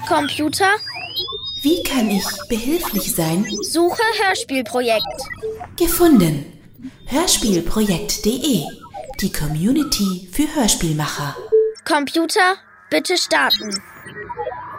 Computer, Wie kann ich behilflich sein? suche Hörspielprojekt. Gefunden. Hörspielprojekt.de. Die Community für Hörspielmacher. Computer, bitte starten.